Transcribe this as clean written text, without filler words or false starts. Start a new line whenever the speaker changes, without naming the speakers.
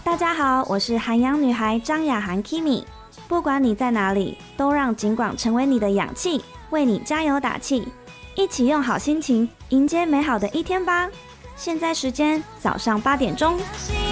大家好，我是韩阳女孩张雅涵 Kimi。不管你在哪里，都让警广成为你的氧气，为你加油打气，一起用好心情迎接美好的一天吧。现在时间早上8点钟。